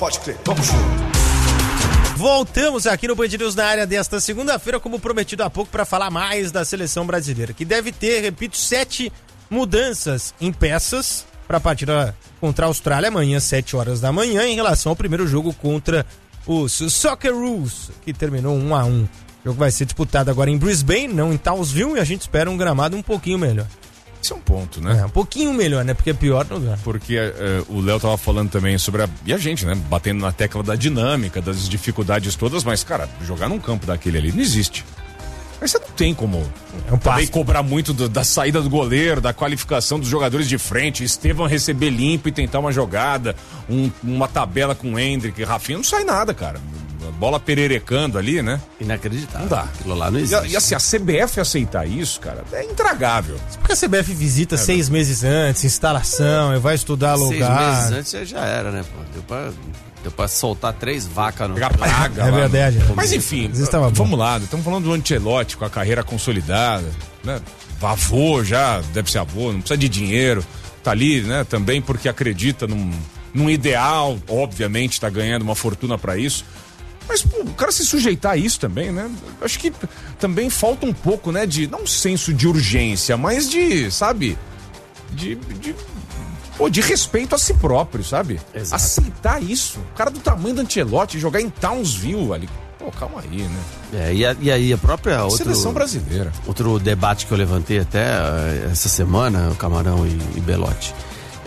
Pode crer, vamos junto. Voltamos aqui no Band News na área desta segunda-feira, como prometido há pouco, para falar mais da seleção brasileira, que deve ter, repito, 7 mudanças em peças para a partida contra a Austrália amanhã, 7 horas da manhã, em relação ao primeiro jogo contra os Socceroos, que terminou 1-1. O jogo vai ser disputado agora em Brisbane, não em Townsville, e a gente espera um gramado um pouquinho melhor. Esse é um ponto, né? Um pouquinho melhor, né? Porque pior não dá. Porque o Léo tava falando também sobre e a gente, né? Batendo na tecla da dinâmica, das dificuldades todas, mas, cara, jogar num campo daquele ali não existe. Mas você não tem como também cobrar muito da saída do goleiro, da qualificação dos jogadores de frente, Estevão receber limpo e tentar uma jogada, uma tabela com o Hendrick, Rafinha, não sai nada, cara. Bola pererecando ali, né? Inacreditável. Não dá. Aquilo lá não existe. E assim, a CBF aceitar isso, cara, é intragável. Porque a CBF visita 6 meses antes, instalação, vai estudar lugar. 6 meses antes já era, né, pô? Deu pra soltar 3 vacas no... Pegar praga. É verdade. Mas enfim, vamos lá, estamos falando do Ancelotti com a carreira consolidada, né? Avô já, deve ser avô, não precisa de dinheiro, tá ali, né? Também porque acredita num ideal, obviamente tá ganhando uma fortuna pra isso. Mas, pô, o cara se sujeitar a isso também, né? Acho que também falta um pouco, né? De, não um senso de urgência, mas de, sabe? De respeito a si próprio, sabe? Exato. Aceitar isso. O cara do tamanho do Ancelotti jogar em Townsville ali. Pô, calma aí, né? E aí a própria... Seleção brasileira. Outro debate que eu levantei até essa semana, o Camarão e Belotti.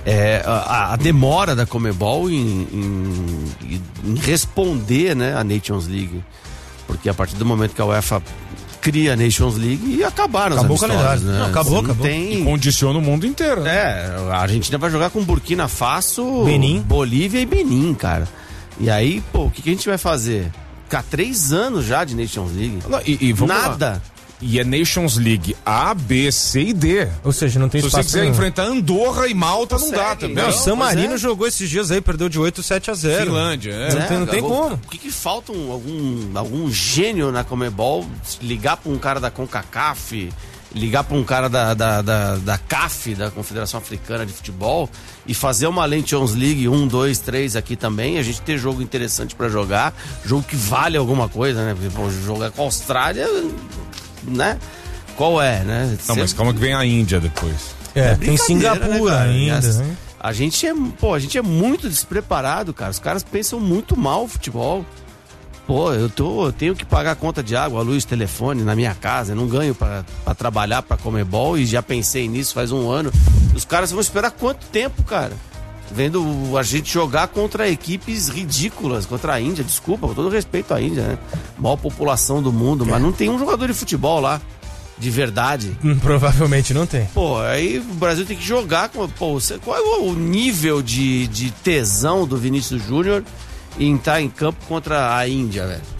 A demora da Conmebol em responder, né, a Nations League, porque a partir do momento que a UEFA cria a Nations League, acabaram os amistosos, né? Não, acabou. E condiciona o mundo inteiro, né? A Argentina vai jogar com Burkina Faso, Benin, Bolívia e Benin, cara. E aí, pô, o que a gente vai fazer? Ficar 3 anos já de Nations League. E vamos nada. Lá. E é Nations League A, B, C e D. Ou seja, não tem espaço. Se você quiser enfrentar Andorra e Malta, não dá também. Não, San Marino jogou esses dias aí, perdeu de 8-7-0. Finlândia, Não tem como. O que falta algum gênio na Conmebol ligar pra um cara da CONCACAF, ligar pra um cara da CAF, da Confederação Africana de Futebol, e fazer uma Nations League 1, 2, 3 aqui também, a gente ter jogo interessante pra jogar, jogo que vale alguma coisa, né? Porque, pô, jogar com a Austrália, né? Qual é, né? Não, mas calma que vem a Índia depois. Tem Singapura, né, ainda, né? A gente é muito despreparado, cara. Os caras pensam muito mal o futebol. Pô, eu tenho que pagar a conta de água, luz, telefone na minha casa. Eu não ganho pra trabalhar pra Conmebol e já pensei nisso faz 1 ano. Os caras vão esperar quanto tempo, cara? Vendo a gente jogar contra equipes ridículas, contra a Índia, desculpa, com todo respeito à Índia, né? Maior população do mundo, mas não tem um jogador de futebol lá, de verdade. Provavelmente não tem. Pô, aí o Brasil tem que jogar com... Pô, qual é o nível de tesão do Vinícius Júnior em estar em campo contra a Índia, velho?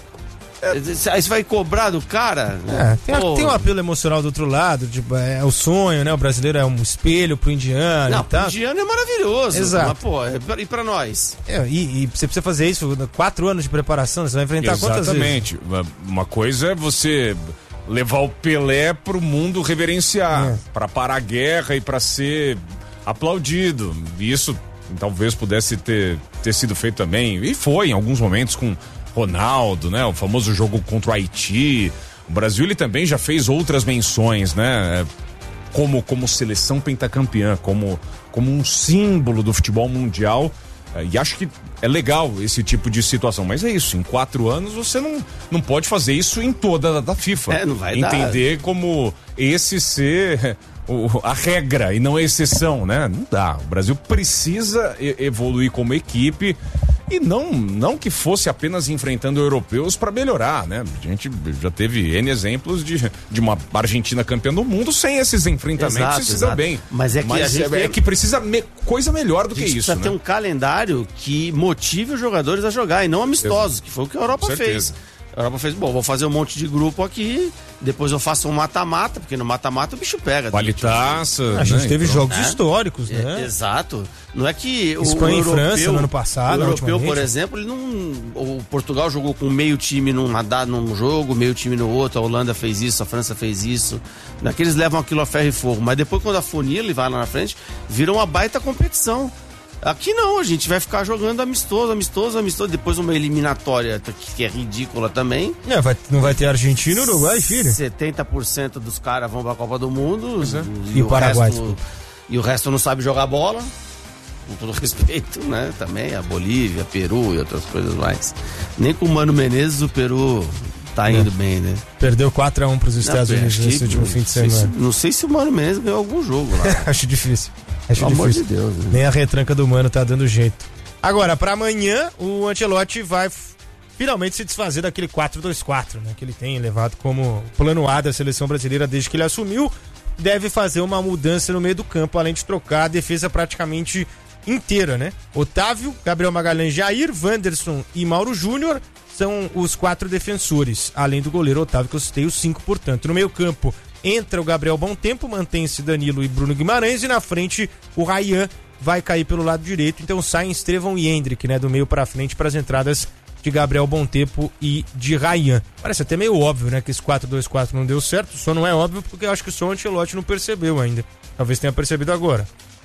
Aí você vai cobrar do cara? Tem um apelo emocional do outro lado, tipo, é o sonho, né? O brasileiro é um espelho pro indiano. Não, e tal. pro indiano é maravilhoso. Exato. Mas, pô, e pra nós? E você precisa fazer isso, 4 anos de preparação, você vai enfrentar quantas vezes? Exatamente. Uma coisa é você levar o Pelé pro mundo reverenciar, pra parar a guerra e pra ser aplaudido. E isso talvez pudesse ter sido feito também, e foi em alguns momentos com Ronaldo, né? O famoso jogo contra o Haiti. O Brasil, ele também já fez outras menções, né? Como seleção pentacampeã, como um símbolo do futebol mundial. E acho que é legal esse tipo de situação. Mas é isso, em 4 anos você não pode fazer isso em toda a FIFA. Não vai entender como esse ser a regra e não a exceção, né? Não dá. O Brasil precisa evoluir como equipe. E não que fosse apenas enfrentando europeus para melhorar, né? A gente já teve N exemplos de uma Argentina campeã do mundo sem esses enfrentamentos e se deu bem. Mas é que precisa coisa melhor do que isso, precisa ter um calendário que motive os jogadores a jogar e não amistosos, que foi o que a Europa fez. A Europa fez, vou fazer um monte de grupo aqui, depois eu faço um mata-mata, porque no mata-mata o bicho pega. Qualitaça. A gente teve jogos históricos, né? Exato. Não é que Espanha e França no ano passado, o europeu, por exemplo, o Portugal jogou com meio time num jogo, meio time no outro, a Holanda fez isso, a França fez isso. Não é que eles levam aquilo a ferro e fogo, mas depois quando afunila e vai lá na frente, vira uma baita competição. Aqui não, a gente vai ficar jogando amistoso, depois uma eliminatória que é ridícula também. Não vai ter Argentina e Uruguai, filho. 70% dos caras vão pra Copa do Mundo e o Paraguai. E o resto não sabe jogar bola, com todo respeito, né? Também a Bolívia, Peru e outras coisas mais. Nem com o Mano Menezes o Peru tá indo bem, né? Perdeu 4-1 pros Estados Unidos nesse último fim de semana. Não sei se o Mano Menezes ganhou algum jogo lá. Acho difícil. Pelo amor de Deus, né? Nem a retranca do Mano tá dando jeito. Agora, pra amanhã, o Ancelotti vai finalmente se desfazer daquele 4-2-4, né? Que ele tem levado como plano A da seleção brasileira desde que ele assumiu. Deve fazer uma mudança no meio do campo, além de trocar a defesa praticamente inteira, né? Otávio, Gabriel Magalhães, Jair, Wanderson e Mauro Júnior são os 4 defensores, além do goleiro Otávio, que eu citei, os 5, portanto. No meio campo entra o Gabriel Bom Tempo, mantém-se Danilo e Bruno Guimarães, e na frente o Rayan vai cair pelo lado direito, então saem Estevão e Hendrick, né, do meio para frente para as entradas de Gabriel Bom Tempo e de Rayan. Parece até meio óbvio, né, que esse 4-2-4 não deu certo, só não é óbvio porque eu acho que só o Ancelotti não percebeu ainda. Talvez tenha percebido agora.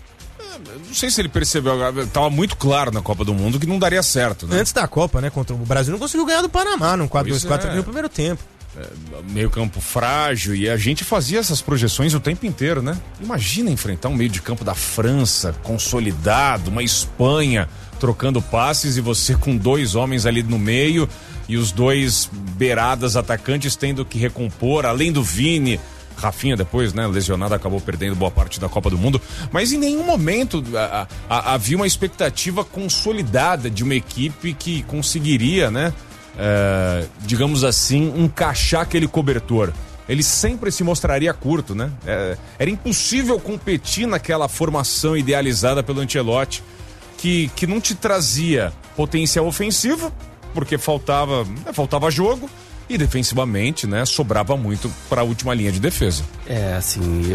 Não sei se ele percebeu, tava muito claro na Copa do Mundo que não daria certo, né? Antes da Copa, né, contra o Brasil, não conseguiu ganhar do Panamá num 4-2-4 no primeiro tempo. Meio campo frágil, e a gente fazia essas projeções o tempo inteiro, né? Imagina enfrentar um meio de campo da França, consolidado, uma Espanha trocando passes e você com 2 homens ali no meio e os 2 beiradas atacantes tendo que recompor, além do Vini. Rafinha depois, né, lesionado, acabou perdendo boa parte da Copa do Mundo, mas em nenhum momento havia uma expectativa consolidada de uma equipe que conseguiria, né, digamos assim, encaixar aquele cobertor. Ele sempre se mostraria curto, né? Era impossível competir naquela formação idealizada pelo Ancelotti, que não te trazia potencial ofensivo, porque faltava jogo, e defensivamente, né, sobrava muito para a última linha de defesa. Assim,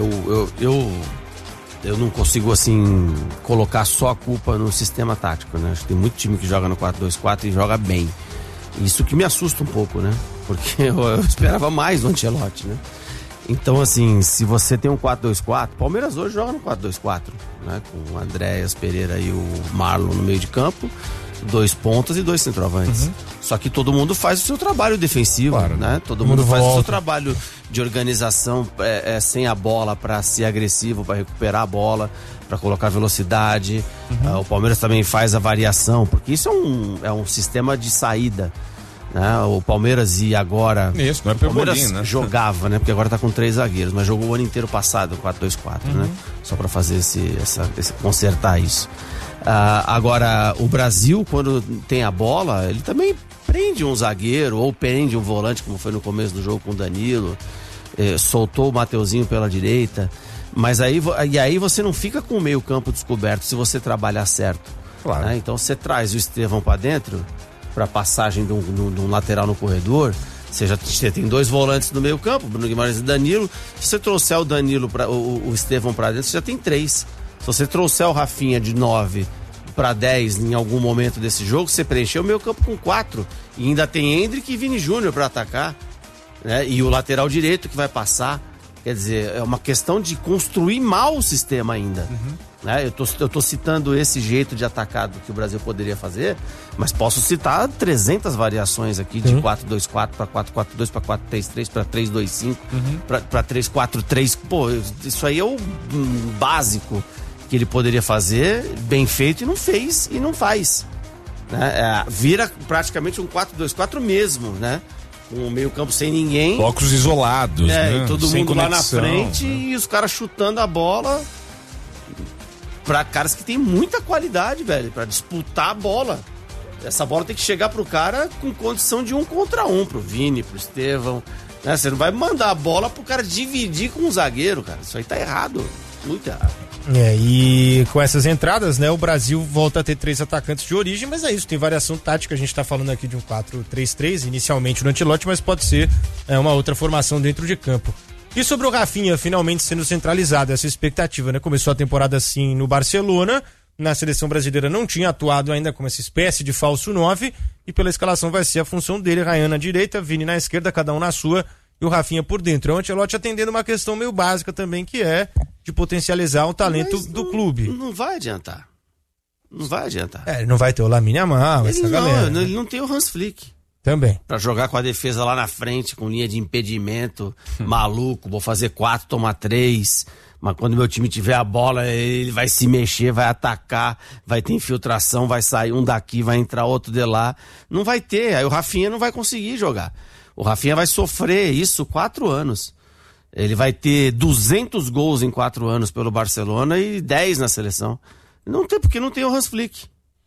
eu não consigo, assim, colocar só a culpa no sistema tático, né? Acho que tem muito time que joga no 4-2-4 e joga bem. Isso que me assusta um pouco, né? Porque eu esperava mais do Ancelotti, né? Então, assim, se você tem um 4-2-4, Palmeiras hoje joga no 4-2-4, né? Com o Andréas Pereira e o Marlon no meio de campo, 2 pontas e 2 centroavantes. Só que todo mundo faz o seu trabalho defensivo, claro, né? Todo mundo faz o seu trabalho de organização sem a bola, para ser agressivo, para recuperar a bola, para colocar velocidade. O Palmeiras também faz a variação, porque isso é um sistema de saída, né? O Palmeiras Isso, não é o Palmeiras, né? jogava, né? Porque agora tá com 3 zagueiros, mas jogou o ano inteiro passado, 4-2-4, né? Só para fazer consertar isso. Agora, o Brasil, quando tem a bola, ele também prende um zagueiro ou prende um volante, como foi no começo do jogo com o Danilo, soltou o Mateuzinho pela direita, mas aí você não fica com o meio campo descoberto se você trabalhar certo. Claro. Né? Então você traz o Estevão para dentro, para passagem de um lateral no corredor. Você tem 2 volantes no meio campo, Bruno Guimarães e Danilo. Se você trouxer o Danilo, o Estevão para dentro, você já tem 3. Se você trouxer o Rafinha de 9 para 10 em algum momento desse jogo, você preencheu o meio campo com 4. E ainda tem Hendrick e Vini Júnior para atacar, né? E o lateral direito que vai passar. Quer dizer, é uma questão de construir mal o sistema ainda. Né? Eu tô citando esse jeito de atacado que o Brasil poderia fazer, mas posso citar 300 variações aqui de 4-2-4 para 4-4-2 para 4-3-3 para 3-2-5 para 3-4-3. Pô, isso aí é o básico que ele poderia fazer, bem feito, e não fez e não faz. Né? Vira praticamente um 4-2-4 mesmo, né? Com o meio campo sem ninguém. Blocos isolados, né? E todo sem mundo conexão, lá na frente, né? E os caras chutando a bola pra caras que tem muita qualidade, velho, pra disputar a bola. Essa bola tem que chegar pro cara com condição de 1 contra 1, pro Vini, pro Estevão. Né? Você não vai mandar a bola pro cara dividir com um zagueiro, cara. Isso aí tá errado. Muito errado. E com essas entradas, né, o Brasil volta a ter 3 atacantes de origem, mas é isso, tem variação tática. A gente tá falando aqui de um 4-3-3, inicialmente no Ancelotti, mas pode ser uma outra formação dentro de campo. E sobre o Rafinha finalmente sendo centralizado, essa expectativa, né? Começou a temporada assim no Barcelona, na seleção brasileira não tinha atuado ainda como essa espécie de falso 9, e pela escalação vai ser a função dele, Rayan na direita, Vini na esquerda, cada um na sua, e o Rafinha por dentro. É o Ancelotti atendendo uma questão meio básica também, que é de potencializar o talento do clube. Não vai adiantar. Não vai adiantar. Ele não vai ter o Lamine Yamal, essa galera. Ele não tem o Hans Flick. Também. Pra jogar com a defesa lá na frente, com linha de impedimento, maluco, vou fazer 4, tomar 3. Mas quando meu time tiver a bola, ele vai se mexer, vai atacar, vai ter infiltração, vai sair um daqui, vai entrar outro de lá. Não vai ter, aí o Rafinha não vai conseguir jogar. O Rafinha vai sofrer isso 4 anos. Ele vai ter 200 gols em 4 anos pelo Barcelona e 10 na seleção. Não tem, porque não tem o Hans Flick.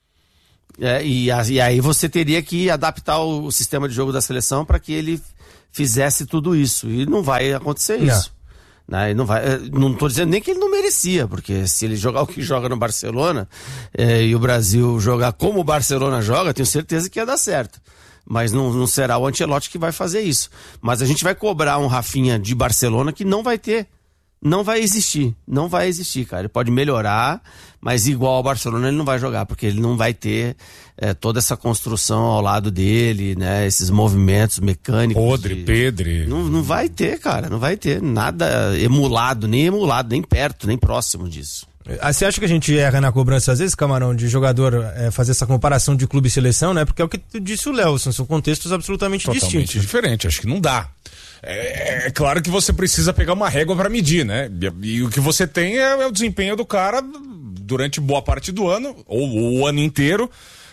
E aí você teria que adaptar o sistema de jogo da seleção para que ele fizesse tudo isso. E não vai acontecer isso. Não estou dizendo nem que ele não merecia, porque se ele jogar o que joga no Barcelona e o Brasil jogar como o Barcelona joga, tenho certeza que ia dar certo. Mas não será o Ancelotti que vai fazer isso. Mas a gente vai cobrar um Rafinha de Barcelona que não vai ter. Não vai existir. Não vai existir, cara. Ele pode melhorar, mas igual ao Barcelona ele não vai jogar, porque ele não vai ter toda essa construção ao lado dele, né? Esses movimentos mecânicos. Pedri. Não vai ter, cara. Não vai ter nada emulado, nem perto, nem próximo disso. Você acha que a gente erra na cobrança às vezes, Camarão, de jogador fazer essa comparação de clube e seleção, né? Porque é o que disse o Léo, são contextos absolutamente distintos. Totalmente diferente, acho que não dá. É claro que você precisa pegar uma régua para medir, né? E o que você tem é o desempenho do cara durante boa parte do ano, ou o ano inteiro,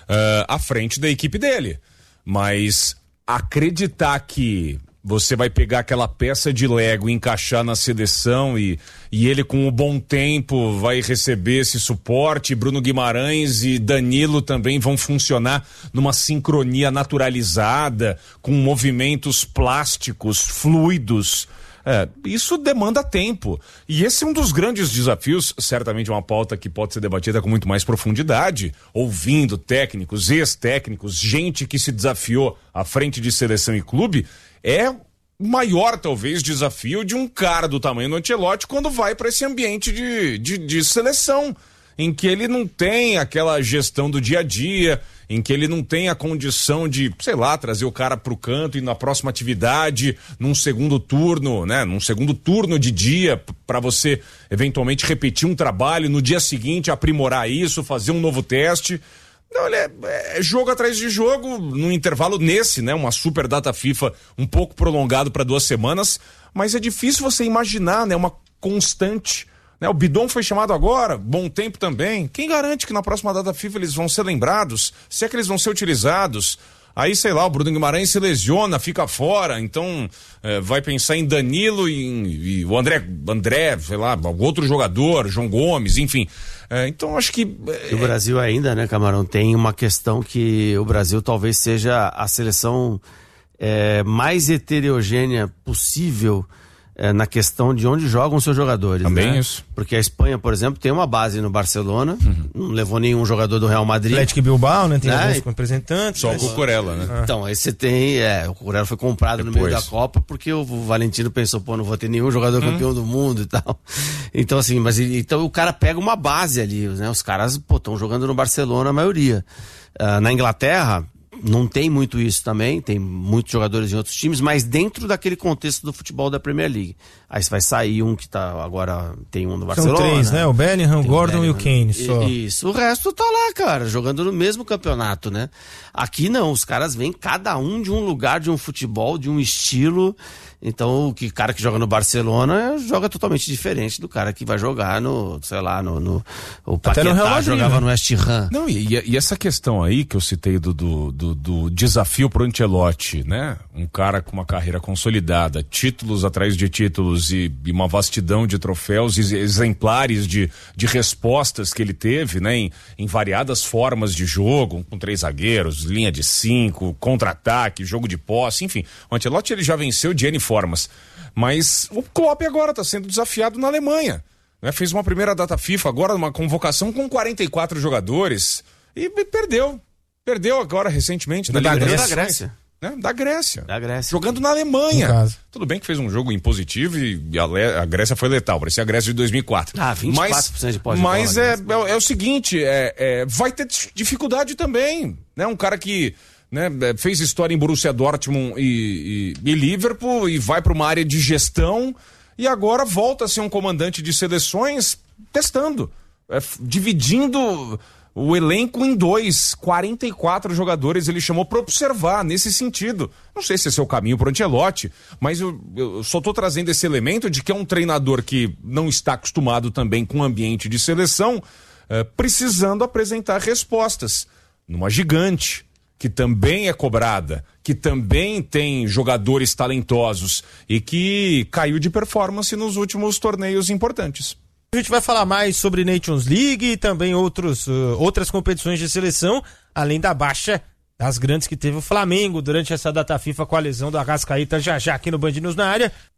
à frente da equipe dele. Mas acreditar que você vai pegar aquela peça de Lego e encaixar na seleção e ele com o bom tempo vai receber esse suporte, Bruno Guimarães e Danilo também vão funcionar numa sincronia naturalizada, com movimentos plásticos, fluidos. Isso demanda tempo. E esse é um dos grandes desafios, certamente uma pauta que pode ser debatida com muito mais profundidade, ouvindo técnicos, ex-técnicos, gente que se desafiou à frente de seleção e clube, é o maior, talvez, desafio de um cara do tamanho do Ancelotti quando vai para esse ambiente de seleção, em que ele não tem aquela gestão do dia a dia, em que ele não tem a condição de, sei lá, trazer o cara pro canto e na próxima atividade, num segundo turno, né? Num segundo turno de dia, para você eventualmente repetir um trabalho, no dia seguinte aprimorar isso, fazer um novo teste. Não, ele é jogo atrás de jogo, num intervalo né? Uma super data FIFA um pouco prolongado para 2 semanas, mas é difícil você imaginar, né? Uma constante, né? O Bidon foi chamado agora, bom tempo também. Quem garante que na próxima data FIFA eles vão ser lembrados? Se é que eles vão ser utilizados? Aí, sei lá, o Bruno Guimarães se lesiona, fica fora, então vai pensar em Danilo e o André, sei lá, outro jogador, João Gomes, enfim. Então, acho que... E o Brasil ainda, né, Camarão, tem uma questão que o Brasil talvez seja a seleção mais heterogênea possível na questão de onde jogam seus jogadores. Também, né? Isso. Porque a Espanha, por exemplo, tem uma base no Barcelona, não levou nenhum jogador do Real Madrid. Atlético Bilbao, né? Tem alguns representantes. Só o Cucurella, né? Então, aí você tem... o Cucurella foi comprado no meio da Copa porque o Valentino pensou, não vou ter nenhum jogador campeão do mundo e tal. Então, assim, então o cara pega uma base ali, né? Os caras, estão jogando no Barcelona a maioria. Na Inglaterra... Não tem muito isso também, tem muitos jogadores em outros times, mas dentro daquele contexto do futebol da Premier League. Aí você vai sair um que tá agora, tem um no Barcelona. São 3, né? O Bellingham, o Gordon e o Kane só. Isso, o resto tá lá, cara, jogando no mesmo campeonato, né? Aqui não, os caras vêm cada um de um lugar, de um futebol, de um estilo. Então, o cara que joga no Barcelona joga totalmente diferente do cara que vai jogar no, sei lá, o Paquetá jogava no West Ham. Não, e essa questão aí que eu citei do desafio pro Ancelotti, né? Um cara com uma carreira consolidada, títulos atrás de títulos e uma vastidão de troféus exemplares de respostas que ele teve, né? Em variadas formas de jogo, com 3 zagueiros, linha de 5, contra-ataque, jogo de posse, enfim. O Ancelotti ele já venceu de N formas, mas o Klopp agora está sendo desafiado na Alemanha, né? Fez uma primeira data FIFA agora, uma convocação com 44 jogadores e perdeu agora recentemente da Grécia. Né? Da Grécia. Jogando na Alemanha. Tudo bem que fez um jogo impositivo e a Grécia foi letal, parecia a Grécia de 2004. 24% de pós-bola. Mas é o seguinte, vai ter dificuldade também, né? Um cara que, né, fez história em Borussia Dortmund e Liverpool e vai para uma área de gestão e agora volta a ser um comandante de seleções testando, dividindo o elenco em 2, 44 jogadores ele chamou para observar nesse sentido. Não sei se esse é o caminho para o Ancelotti, mas eu só estou trazendo esse elemento de que é um treinador que não está acostumado também com o ambiente de seleção, precisando apresentar respostas numa gigante, que também é cobrada, que também tem jogadores talentosos e que caiu de performance nos últimos torneios importantes. A gente vai falar mais sobre Nations League e também outras competições de seleção, além da baixa das grandes que teve o Flamengo durante essa data FIFA com a lesão do Arrascaeta, já aqui no Band News na área.